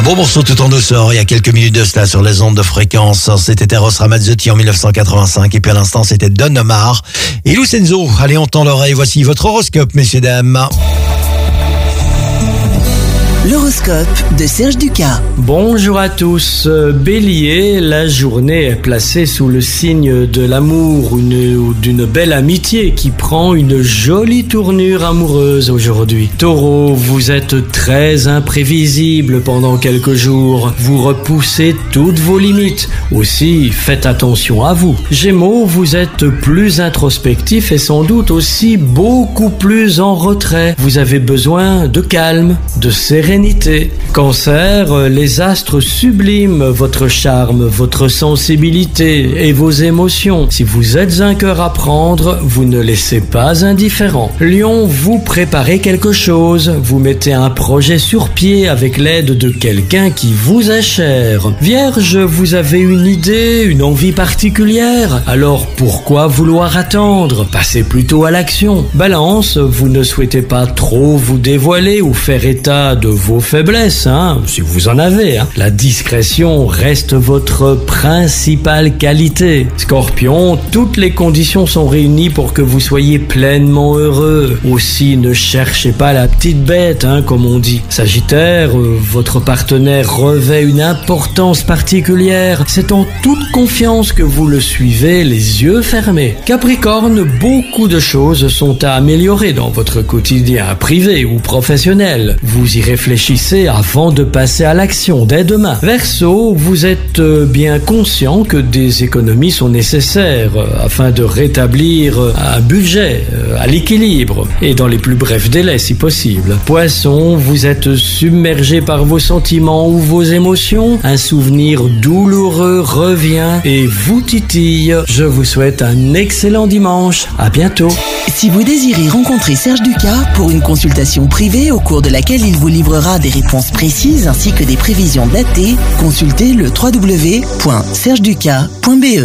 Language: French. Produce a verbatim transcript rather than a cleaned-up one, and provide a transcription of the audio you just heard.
beau morceau tout en douceur, il y a quelques minutes de cela sur les ondes de fréquence. C'était Eros Ramazzotti en mille neuf cent quatre-vingt-cinq et puis à l'instant c'était Don Omar et Lucenzo. Allez, on tend l'oreille, voici votre horoscope, messieurs, dames. L'horoscope de Serge Ducas. Bonjour à tous. Bélier, la journée est placée sous le signe de l'amour ou d'une belle amitié qui prend une jolie tournure amoureuse aujourd'hui. Taureau, vous êtes très imprévisible pendant quelques jours. Vous repoussez toutes vos limites. Aussi, faites attention à vous. Gémeaux, vous êtes plus introspectif et sans doute aussi beaucoup plus en retrait. Vous avez besoin de calme, de sérénité. Cancer, les astres subliment votre charme, votre sensibilité et vos émotions. Si vous êtes un cœur à prendre, vous ne laissez pas indifférent. Lion, vous préparez quelque chose, vous mettez un projet sur pied avec l'aide de quelqu'un qui vous est cher. Vierge, vous avez une idée, une envie particulière, alors pourquoi vouloir attendre? Passez plutôt à l'action. Balance, vous ne souhaitez pas trop vous dévoiler ou faire état de vos faiblesses, hein, si vous en avez. Hein. La discrétion reste votre principale qualité. Scorpion, toutes les conditions sont réunies pour que vous soyez pleinement heureux. Aussi, ne cherchez pas la petite bête, hein, comme on dit. Sagittaire, euh, votre partenaire revêt une importance particulière. C'est en toute confiance que vous le suivez, les yeux fermés. Capricorne, beaucoup de choses sont à améliorer dans votre quotidien privé ou professionnel. Vous y réfléchissez avant de passer à l'action dès demain. Verseau, vous êtes bien conscient que des économies sont nécessaires afin de rétablir un budget à l'équilibre et dans les plus brefs délais si possible. Poisson, vous êtes submergé par vos sentiments ou vos émotions. Un souvenir douloureux revient et vous titille. Je vous souhaite un excellent dimanche. À bientôt. Si vous désirez rencontrer Serge Ducas pour une consultation privée au cours de laquelle il vous livrera des réponses précises ainsi que des prévisions datées, consultez le w w w point serge ducas point b e.